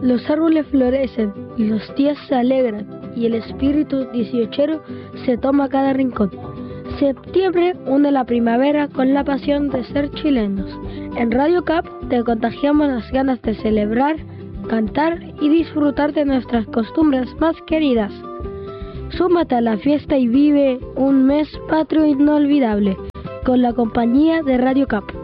Los árboles florecen, los días se alegran y el espíritu dieciochero se toma cada rincón. Septiembre une la primavera con la pasión de ser chilenos. En Radio Cap te contagiamos las ganas de celebrar, cantar y disfrutar de nuestras costumbres más queridas. Súmate a la fiesta y vive un mes patrio inolvidable con la compañía de Radio Cap.